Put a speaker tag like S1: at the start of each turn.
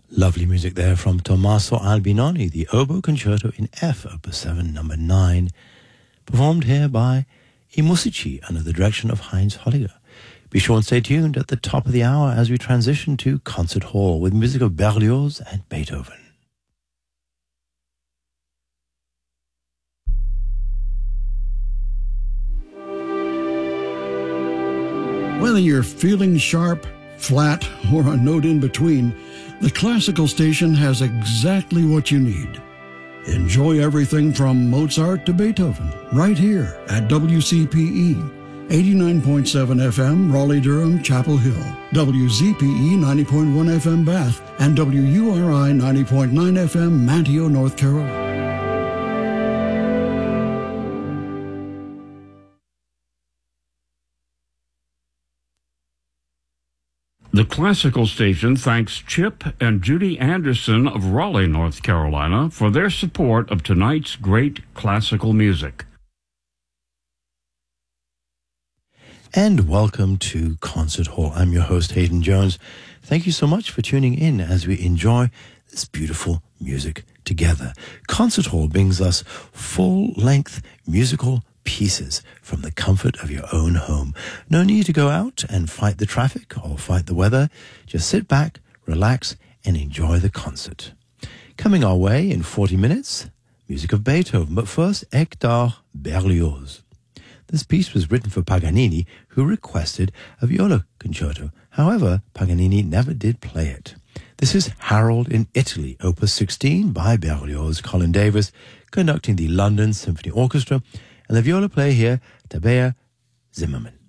S1: Lovely music there from Tommaso Albinoni, the Oboe Concerto in F, Opus 7, number 9, performed here by I Musici under the direction of Heinz Holliger. Be sure and stay tuned at the top of the hour as we transition to Concert Hall with music of Berlioz and Beethoven.
S2: Whether you're feeling sharp, flat, or a note in between, the classical station has exactly what you need. Enjoy everything from Mozart to Beethoven right here at WCPE 89.7 FM Raleigh-Durham Chapel Hill, WZPE 90.1 FM Bath, and WURI 90.9 FM Manteo, North Carolina.
S3: The classical station thanks Chip and Judy Anderson of Raleigh, North Carolina, for their support of tonight's great classical music.
S1: And welcome to Concert Hall. I'm your host, Hayden Jones. Thank you so much for tuning in as we enjoy this beautiful music together. Concert Hall brings us full-length musical pieces from the comfort of your own home. No need to go out and fight the traffic or fight the weather. Just sit back, relax, and enjoy the concert. Coming our way in 40 minutes, music of Beethoven. But first, Hector Berlioz. This piece was written for Paganini, who requested a viola concerto. However, Paganini never did play it. This is Harold in Italy, Opus 16 by Berlioz, Colin Davis, conducting the London Symphony Orchestra, and the viola player here, Tabea Zimmerman.